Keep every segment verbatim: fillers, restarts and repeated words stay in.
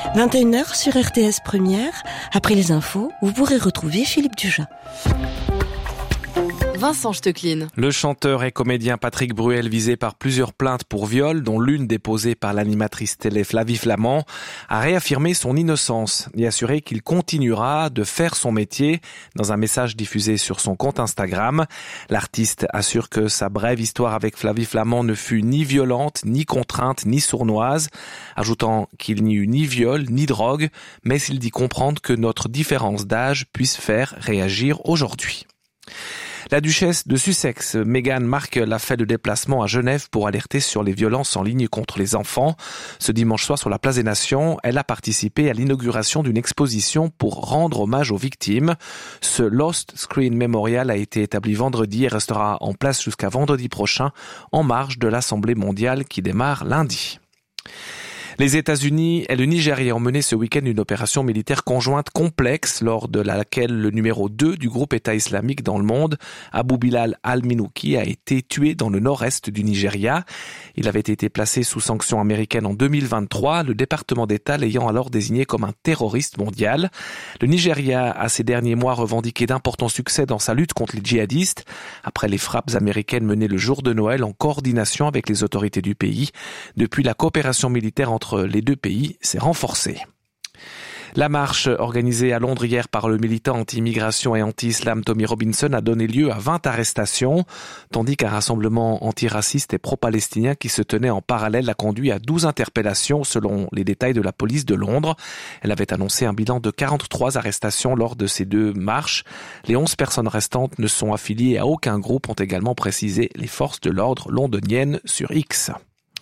vingt et une heures sur R T S Première. Après les infos, vous pourrez retrouver Philippe Dujat. Vincent Stecklin. Le chanteur et comédien Patrick Bruel, visé par plusieurs plaintes pour viol, dont l'une déposée par l'animatrice télé Flavie Flament, a réaffirmé son innocence et assuré qu'il continuera de faire son métier. Dans un message diffusé sur son compte Instagram, l'artiste assure que sa brève histoire avec Flavie Flament ne fut ni violente, ni contrainte, ni sournoise, ajoutant qu'il n'y eut ni viol, ni drogue, mais il dit comprendre que notre différence d'âge puisse faire réagir aujourd'hui. La duchesse de Sussex, Meghan Markle, a fait le déplacement à Genève pour alerter sur les violences en ligne contre les enfants. Ce dimanche soir sur la place des Nations, elle a participé à l'inauguration d'une exposition pour rendre hommage aux victimes. Ce Lost Screen Memorial a été établi vendredi et restera en place jusqu'à vendredi prochain en marge de l'Assemblée mondiale qui démarre lundi. Les États-Unis et le Nigeria ont mené ce week-end une opération militaire conjointe complexe lors de laquelle le numéro deux du groupe État islamique dans le monde, Abu Bilal al-Minouki, a été tué dans le nord-est du Nigeria. Il avait été placé sous sanctions américaines en deux mille vingt-trois, le département d'État l'ayant alors désigné comme un terroriste mondial. Le Nigeria a ces derniers mois revendiqué d'importants succès dans sa lutte contre les djihadistes, après les frappes américaines menées le jour de Noël en coordination avec les autorités du pays. Depuis, la coopération militaire entre les deux pays s'est renforcée. La marche organisée à Londres hier par le militant anti-immigration et anti-islam Tommy Robinson a donné lieu à vingt arrestations, tandis qu'un rassemblement antiraciste et pro-palestinien qui se tenait en parallèle a conduit à douze interpellations selon les détails de la police de Londres. Elle avait annoncé un bilan de quarante-trois arrestations lors de ces deux marches. Les onze personnes restantes ne sont affiliées à aucun groupe, ont également précisé les forces de l'ordre londoniennes sur X.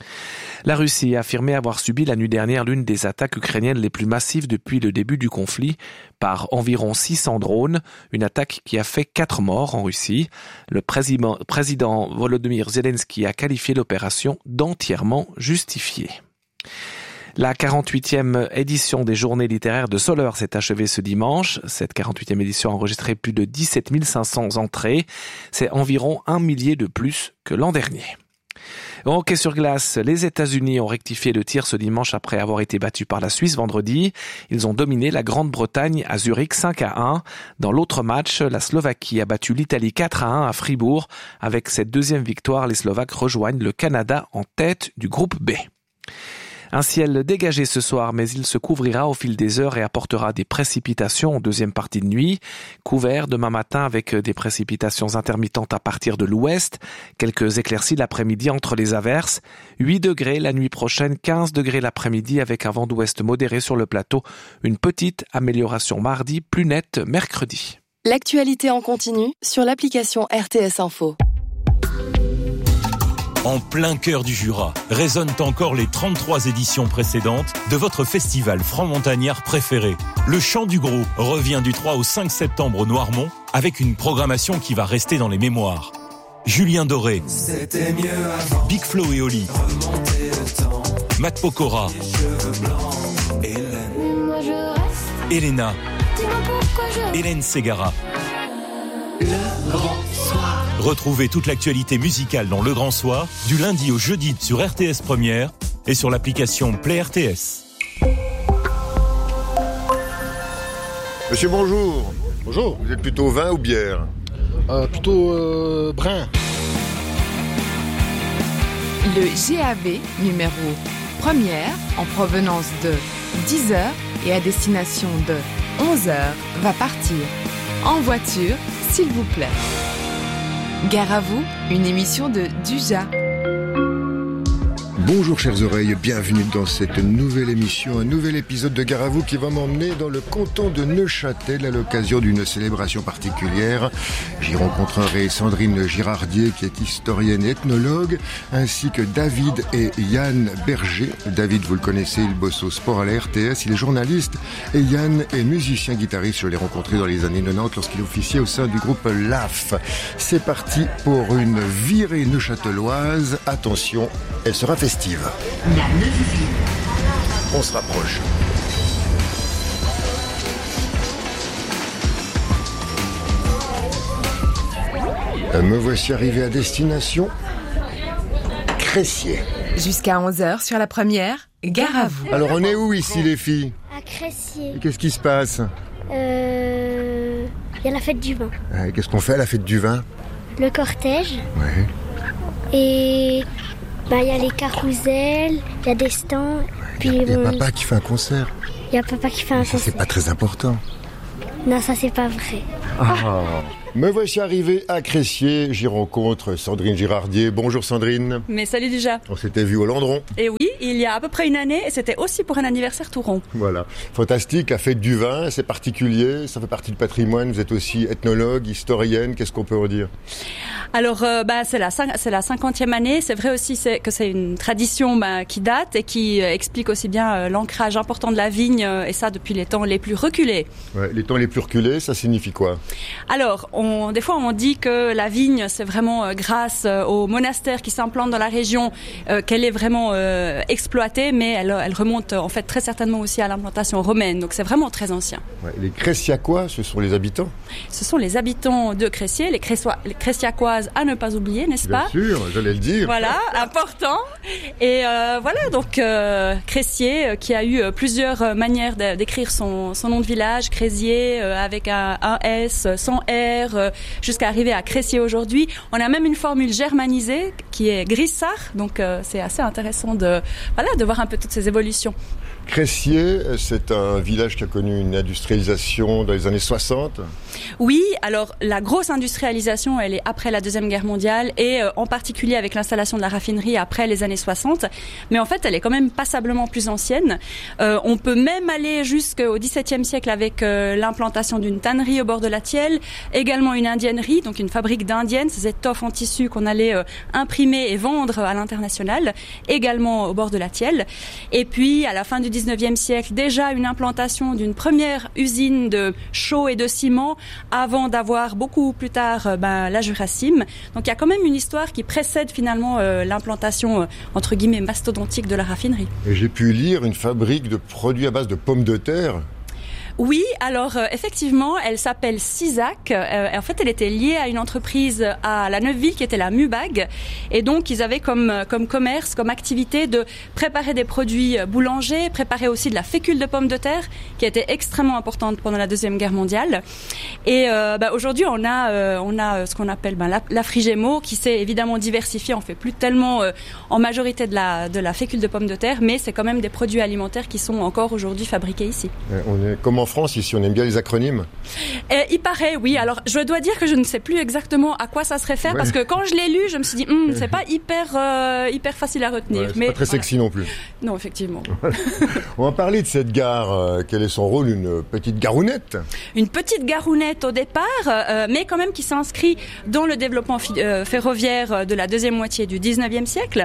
La Russie a affirmé avoir subi la nuit dernière l'une des attaques ukrainiennes les plus massives depuis le début du conflit, par environ six cents drones, une attaque qui a fait quatre morts en Russie. Le président, président Volodymyr Zelensky a qualifié l'opération d'entièrement justifiée. La quarante-huitième édition des Journées littéraires de Soleure s'est achevée ce dimanche. Cette quarante-huitième édition a enregistré plus de dix-sept mille cinq cents entrées. C'est environ un millier de plus que l'an dernier. Au hockey sur glace, les États-Unis ont rectifié le tir ce dimanche après avoir été battus par la Suisse vendredi. Ils ont dominé la Grande-Bretagne à Zurich cinq à un. Dans l'autre match, la Slovaquie a battu l'Italie quatre à un à Fribourg. Avec cette deuxième victoire, les Slovaques rejoignent le Canada en tête du groupe B. Un ciel dégagé ce soir, mais il se couvrira au fil des heures et apportera des précipitations en deuxième partie de nuit. Couvert demain matin avec des précipitations intermittentes à partir de l'ouest. Quelques éclaircies l'après-midi entre les averses. huit degrés la nuit prochaine, quinze degrés l'après-midi avec un vent d'ouest modéré sur le plateau. Une petite amélioration mardi, plus nette mercredi. L'actualité en continu sur l'application R T S Info. En plein cœur du Jura, résonnent encore les trente-trois éditions précédentes de votre festival franc-montagnard préféré. Le Chant du Gros revient du trois au cinq septembre au Noirmont avec une programmation qui va rester dans les mémoires. Julien Doré, Big Flo et Oli, Matt Pokora, Elena, Hélène Ségara. Le Grand Soir. Retrouvez toute l'actualité musicale dans Le Grand Soir, du lundi au jeudi sur R T S Première et sur l'application Play R T S. Monsieur, bonjour. Bonjour. Vous êtes plutôt vin ou bière ? euh, Plutôt euh, brun. Le G A V numéro Première en provenance de dix heures et à destination de onze heures va partir. En voiture, s'il vous plaît. Gare à vous, une émission de Dujat. Bonjour chères oreilles, bienvenue dans cette nouvelle émission, un nouvel épisode de Gare à vous qui va m'emmener dans le canton de Neuchâtel à l'occasion d'une célébration particulière. J'y rencontrerai Sandrine Girardier qui est historienne et ethnologue, ainsi que David et Yann Berger. David, vous le connaissez, il bosse au sport à la R T S, il est journaliste, et Yann est musicien guitariste. Je l'ai rencontré dans les années quatre-vingt-dix lorsqu'il officiait au sein du groupe L A F. C'est parti pour une virée neuchâteloise. Attention, elle sera festive. La Neuveville. On se rapproche. Me voici arrivé à destination. Cressier. Jusqu'à onze heures sur la Première, Gare à vous. Alors on est où ici les filles? À Cressier. Et qu'est-ce qui se passe? Euh... Il y a la fête du vin. euh, Qu'est-ce qu'on fait à la fête du vin? Le cortège. Ouais. Et bah, il y a les carousels, il y a des stands. Puis Il y a bon, papa qui fait un concert. il y a papa qui fait un Mais ça concert. c'est pas très important. Non, ça c'est pas vrai. Ah. Me voici arrivé à Cressier, j'y rencontre Sandrine Girardier. Bonjour Sandrine. Mais salut déjà. On s'était vu au Landron. Et oui, il y a à peu près une année, et c'était aussi pour un anniversaire tout rond. Voilà. Fantastique, la fête du vin, c'est particulier, ça fait partie du patrimoine. Vous êtes aussi ethnologue, historienne, qu'est-ce qu'on peut en dire? Alors, euh, bah, c'est la cin- c'est la cinquantième année. C'est vrai aussi c'est, que c'est une tradition bah, qui date et qui euh, explique aussi bien euh, l'ancrage important de la vigne, euh, et ça depuis les temps les plus reculés. Ouais, les temps les plus reculés, ça signifie quoi? Alors, on, des fois, on dit que la vigne, c'est vraiment euh, grâce euh, aux monastères qui s'implantent dans la région euh, qu'elle est vraiment euh, exploitée, mais elle, elle remonte euh, en fait très certainement aussi à l'implantation romaine. Donc, c'est vraiment très ancien. Ouais, les Cressiacois, ce sont les habitants? Ce sont les habitants de Cressier, les, Cressois, les Cressiacoises à ne pas oublier, n'est-ce Bien pas? sûr, j'allais le dire. Voilà, important. Et euh, voilà, donc euh, Cressier, euh, qui a eu euh, plusieurs euh, manières de- d'écrire son, son nom de village, Crésier, euh, avec un, un S, sans R, euh, jusqu'à arriver à Cressier aujourd'hui. On a même une formule germanisée qui est Grissach, donc euh, c'est assez intéressant de, voilà, de voir un peu toutes ces évolutions. Cressier, c'est un village qui a connu une industrialisation dans les années soixante. Oui, alors la grosse industrialisation, elle est après la Deuxième Guerre mondiale et euh, en particulier avec l'installation de la raffinerie après les années soixante. Mais en fait, elle est quand même passablement plus ancienne. Euh, on peut même aller jusqu'au dix-septième siècle avec euh, l'implantation d'une tannerie au bord de la Thièle, également une indiennerie, donc une fabrique d'indiennes, ces étoffes en tissu qu'on allait euh, imprimer et vendre à l'international, également au bord de la Thièle. Et puis, à la fin du dix-neuvième siècle, déjà une implantation d'une première usine de chaux et de ciment, avant d'avoir beaucoup plus tard euh, ben, la Jurassime. Donc il y a quand même une histoire qui précède finalement euh, l'implantation euh, entre guillemets mastodontique de la raffinerie. Et j'ai pu lire une fabrique de produits à base de pommes de terre. Oui, alors euh, effectivement, elle s'appelle Cisac. Euh, en fait, elle était liée à une entreprise à la Neuveville qui était la Mubag. Et donc, ils avaient comme comme commerce, comme activité de préparer des produits boulangers, préparer aussi de la fécule de pommes de terre qui était extrêmement importante pendant la Deuxième Guerre mondiale. Et euh, bah, aujourd'hui, on a euh, on a ce qu'on appelle ben, la, la Frigémo qui s'est évidemment diversifiée. On fait plus tellement euh, en majorité de la de la fécule de pommes de terre, mais c'est quand même des produits alimentaires qui sont encore aujourd'hui fabriqués ici. Euh, On est comme en France, ici, on aime bien les acronymes. Et il paraît, oui. Alors, je dois dire que je ne sais plus exactement à quoi ça se réfère, Ouais. parce que quand je l'ai lu, je me suis dit, hm, c'est pas hyper, euh, hyper facile à retenir. Ouais, c'est mais pas très voilà. sexy non plus. Non, effectivement. On va parler de cette gare. Euh, quel est son rôle? Une petite garounette? Une petite garounette au départ, euh, mais quand même qui s'inscrit dans le développement fi- euh, ferroviaire de la deuxième moitié du dix-neuvième siècle.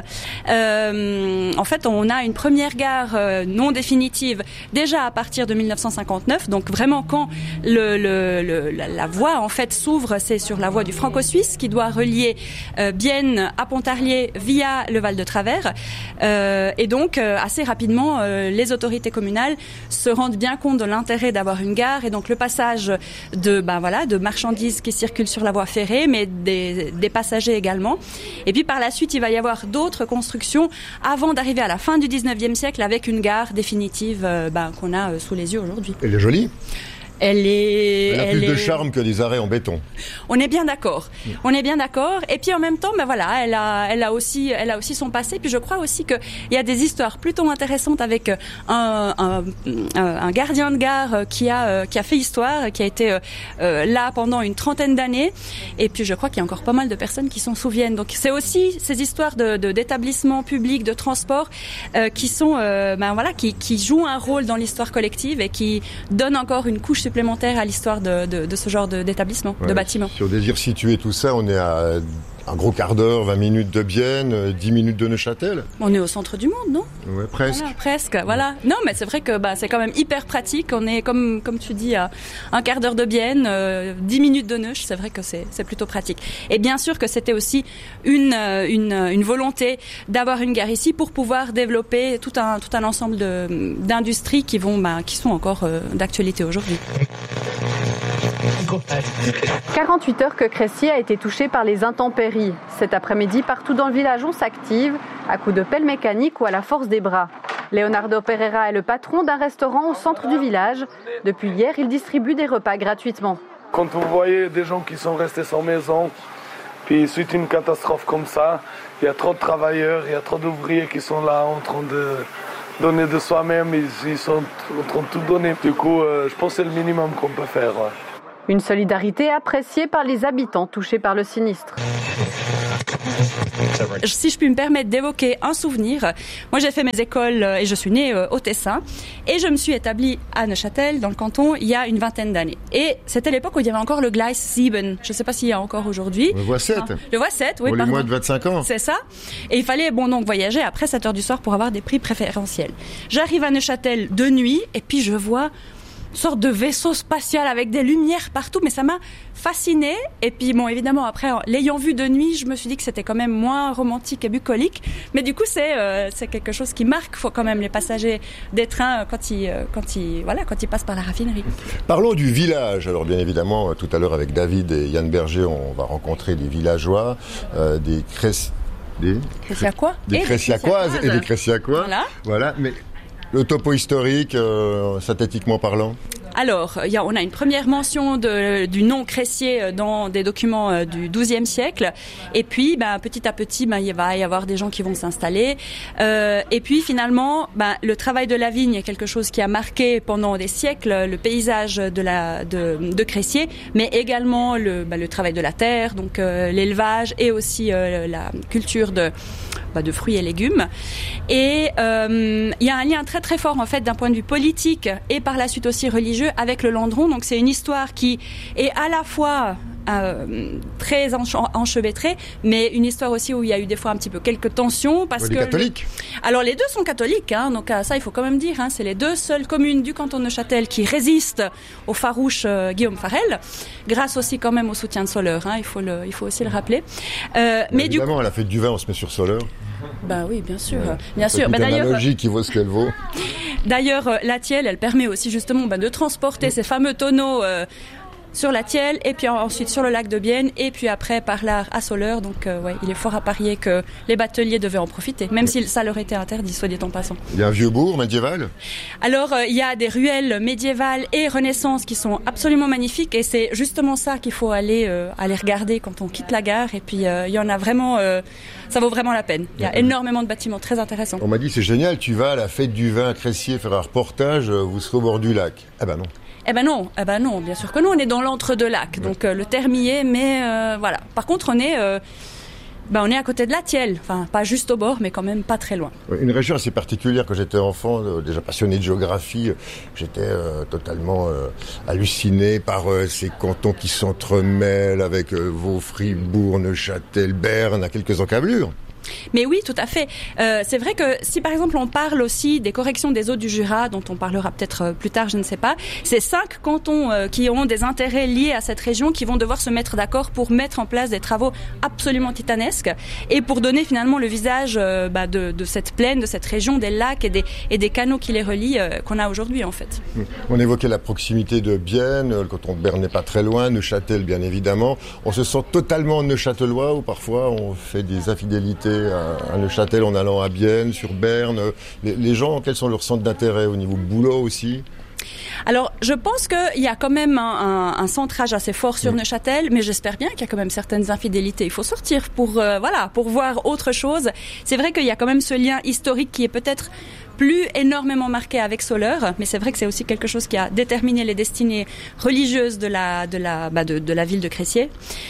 Euh, en fait, on a une première gare euh, non définitive déjà à partir de mille neuf cent cinquante-neuf. Donc vraiment, quand le, le, le, la, la voie en fait s'ouvre, c'est sur la voie du Franco-Suisse qui doit relier euh, Bienne à Pontarlier via le Val de Travers. Euh, et donc, euh, assez rapidement, euh, les autorités communales se rendent bien compte de l'intérêt d'avoir une gare, et donc le passage de, ben voilà, de marchandises qui circulent sur la voie ferrée, mais des, des passagers également. Et puis par la suite, il va y avoir d'autres constructions avant d'arriver à la fin du dix-neuvième siècle avec une gare définitive euh, ben, qu'on a euh, sous les yeux aujourd'hui. Elle est jolie. Elle est, Elle a elle plus de est- charme que des arrêts en béton. On est bien d'accord. On est bien d'accord. Et puis en même temps, ben voilà, elle a, elle a aussi, elle a aussi son passé. Puis je crois aussi que il y a des histoires plutôt intéressantes avec un, un, un gardien de gare qui a, qui a fait histoire, qui a été euh, là pendant une trentaine d'années. Et puis je crois qu'il y a encore pas mal de personnes qui s'en souviennent. Donc c'est aussi ces histoires de, de d'établissements publics, de transport, euh, qui sont, euh, ben voilà, qui, qui jouent un rôle dans l'histoire collective et qui donnent encore une couche supplémentaire à l'histoire de, de, de ce genre de, d'établissement, Ouais, de bâtiment. Si on désire situer tout ça, on est à un gros quart d'heure, vingt minutes de Bienne, euh, dix minutes de Neuchâtel. On est au centre du monde, non? Ouais, presque. Voilà, presque, voilà. Non, mais c'est vrai que bah, c'est quand même hyper pratique. On est, comme, comme tu dis, à un quart d'heure de Bienne, euh, dix minutes de Neuch. C'est vrai que c'est, c'est plutôt pratique. Et bien sûr que c'était aussi une, une, une volonté d'avoir une gare ici pour pouvoir développer tout un, tout un ensemble de, d'industries qui, vont, bah, qui sont encore euh, d'actualité aujourd'hui. quarante-huit heures que Cressier a été touché par les intempéries. Cet après-midi, partout dans le village, on s'active à coups de pelle mécanique ou à la force des bras. Leonardo Pereira est le patron d'un restaurant au centre du village. Depuis hier, il distribue des repas gratuitement. Quand vous voyez des gens qui sont restés sans maison, puis suite à une catastrophe comme ça, il y a trop de travailleurs, il y a trop d'ouvriers qui sont là en train de donner de soi-même, ils, ils sont en train de tout donner. Du coup, euh, je pense que c'est le minimum qu'on peut faire. Ouais. Une solidarité appréciée par les habitants touchés par le sinistre. Si je puis me permettre d'évoquer un souvenir, moi j'ai fait mes écoles et je suis née au Tessin et je me suis établie à Neuchâtel dans le canton il y a une vingtaine d'années. Et c'était l'époque où il y avait encore le Gleis sept, je ne sais pas s'il y a encore aujourd'hui. Le voie sept. Enfin, le voie sept, oui. Pour pardon. les moins de vingt-cinq ans. C'est ça. Et il fallait bon donc voyager après sept heures du soir pour avoir des prix préférentiels. J'arrive à Neuchâtel de nuit et puis je vois une sorte de vaisseau spatial avec des lumières partout, mais ça m'a fascinée. Et puis bon, évidemment, après, l'ayant vu de nuit, je me suis dit que c'était quand même moins romantique et bucolique. Mais du coup, c'est euh, c'est quelque chose qui marque, faut quand même les passagers des trains quand ils euh, quand ils voilà quand ils passent par la raffinerie. Parlons du village. Alors bien évidemment, tout à l'heure avec David et Yann Berger, on va rencontrer des villageois, euh, des cress... des Cressiacois, des Cressiacoises et des Cressiacois. Voilà. Voilà, mais le topo historique, euh, synthétiquement parlant. Alors, y a, on a une première mention de, du nom Cressier dans des documents euh, du douzième siècle. Et puis, ben, petit à petit, ben, il va y avoir des gens qui vont s'installer. Euh, et puis, finalement, ben, le travail de la vigne est quelque chose qui a marqué pendant des siècles le paysage de, la, de, de Cressier, mais également le, ben, le travail de la terre, donc euh, l'élevage et aussi euh, la culture de, ben, de fruits et légumes. Et euh, il y a un lien très très fort, en fait, d'un point de vue politique et par la suite aussi religieux avec le Landron. Donc c'est une histoire qui est à la fois euh, très enche- enchevêtrée, mais une histoire aussi où il y a eu des fois un petit peu quelques tensions parce ouais, que les catholiques. Le... Alors les deux sont catholiques, hein, donc ça il faut quand même dire. Hein, c'est les deux seules communes du canton de Neuchâtel qui résistent au farouche euh, Guillaume Farel, grâce aussi quand même au soutien de Soleure. Hein, il faut le, il faut aussi le rappeler. Euh, mais évidemment, du coup... à la fête du vin, on se met sur Soleure. Bah oui, bien sûr, ouais. bien sûr. Bah, d'ailleurs, analogie qui vaut ce qu'elle vaut. D'ailleurs, la Thielle, elle permet aussi justement bah, de transporter ces fameux tonneaux euh, sur la Thielle et puis ensuite sur le lac de Bienne et puis après par là à Soleure. Donc euh, ouais, il est fort à parier que les bateliers devaient en profiter, même si ça leur était interdit, soit dit en passant. Il y a un vieux bourg médiéval. Alors euh, il y a des ruelles médiévales et Renaissance qui sont absolument magnifiques et c'est justement ça qu'il faut aller euh, aller regarder quand on quitte la gare. Et puis euh, il y en a vraiment, euh, ça vaut vraiment la peine. Il y a énormément de bâtiments très intéressants. On m'a dit c'est génial, tu vas à la fête du vin à Cressier faire un reportage, vous serez au bord du lac. Eh ben non. Eh ben non, eh ben non, bien sûr que non, on est dans l'entre-deux-lacs, donc euh, le terme y est, mais euh, voilà. Par contre, on est, euh, ben on est à côté de la Thielle, enfin pas juste au bord, mais quand même pas très loin. Une région assez particulière. Quand j'étais enfant, euh, déjà passionné de géographie, j'étais euh, totalement euh, halluciné par euh, ces cantons qui s'entremêlent avec euh, Vaud, Fribourg, Neuchâtel, Berne, à quelques encablures. Mais oui, tout à fait. Euh, c'est vrai que si par exemple on parle aussi des corrections des eaux du Jura, dont on parlera peut-être plus tard, je ne sais pas, c'est cinq cantons euh, qui ont des intérêts liés à cette région qui vont devoir se mettre d'accord pour mettre en place des travaux absolument titanesques et pour donner finalement le visage euh, bah, de, de cette plaine, de cette région, des lacs et des, et des canaux qui les relient euh, qu'on a aujourd'hui en fait. On évoquait la proximité de Bienne, le canton de Berne n'est pas très loin, Neuchâtel bien évidemment. On se sent totalement neuchâtelois ou parfois on fait des infidélités à Neuchâtel en allant à Bienne, sur Berne. Les, les gens, quels sont leurs centres d'intérêt au niveau boulot aussi ? Alors, je pense qu'il y a quand même un, un, un centrage assez fort sur mmh. Neuchâtel, mais j'espère bien qu'il y a quand même certaines infidélités. Il faut sortir pour, euh, voilà, pour voir autre chose. C'est vrai qu'il y a quand même ce lien historique qui est peut-être plus énormément marqué avec Soleure, mais c'est vrai que c'est aussi quelque chose qui a déterminé les destinées religieuses de la de la bah de, de la ville de Cressier.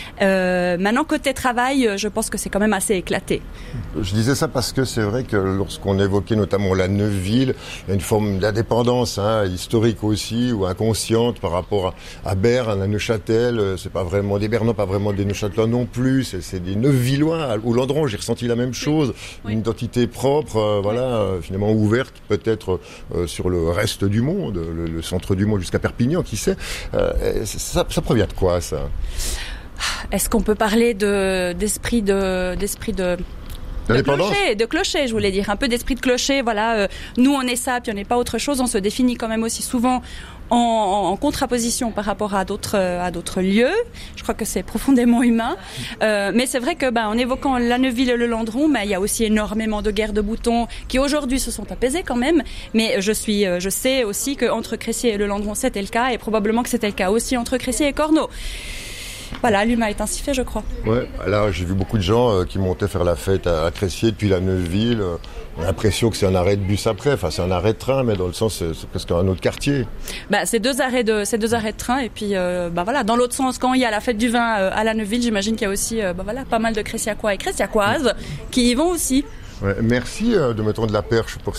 Euh, maintenant côté travail, je pense que c'est quand même assez éclaté. Je disais ça parce que c'est vrai que lorsqu'on évoquait notamment la Neuville, il y a une forme d'indépendance hein, historique aussi ou inconsciente par rapport à, à Berne, à Neuchâtel. C'est pas vraiment des Bernois, pas vraiment des Neuchâtelois non plus. C'est, c'est des Neuvillois. Au Landron, j'ai ressenti la même chose, oui. Une identité propre, euh, voilà, euh, finalement ouverte. Peut-être euh, sur le reste du monde, le, le centre du monde jusqu'à Perpignan, qui sait. Euh, ça, ça provient de quoi, ça ? Est-ce qu'on peut parler de, d'esprit de, d'esprit de De clocher, de clocher, je voulais dire, un peu d'esprit de clocher. Voilà, euh, nous on est ça, puis on n'est pas autre chose. On se définit quand même aussi souvent en, en, en contraposition par rapport à d'autres à d'autres lieux. Je crois que c'est profondément humain. Euh, mais c'est vrai que, ben, en évoquant la Neuville et le Landron, ben, il y a aussi énormément de guerres de boutons qui aujourd'hui se sont apaisées quand même. Mais je suis, je sais aussi que entre Crécy et le Landron c'était le cas, et probablement que c'était le cas aussi entre Crécy et Cornot. Voilà, l'humain est ainsi fait, je crois. Ouais, là, j'ai vu beaucoup de gens euh, qui montaient faire la fête à, à Crécy depuis la Neuville. Euh, on a l'impression que c'est un arrêt de bus après. Enfin, c'est un arrêt de train, mais dans le sens, c'est, c'est presque un autre quartier. Bah, c'est deux arrêts de, c'est deux arrêts de train. Et puis, euh, bah voilà, dans l'autre sens, quand il y a la fête du vin euh, à la Neuville, j'imagine qu'il y a aussi, euh, bah voilà, pas mal de Créciacois et Créciacoises qui y vont aussi. Ouais, merci euh, de me tendre la perche pour